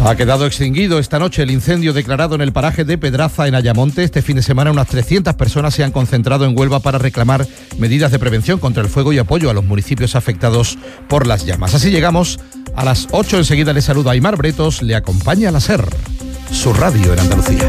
Ha quedado extinguido esta noche el incendio declarado en el paraje de Pedraza, en Ayamonte. Este fin de semana unas 300 personas se han concentrado en Huelva para reclamar medidas de prevención contra el fuego y apoyo a los municipios afectados por las llamas. Así llegamos a las 8. Enseguida le saludo a Aimar Bretos, le acompaña la SER, su radio en Andalucía.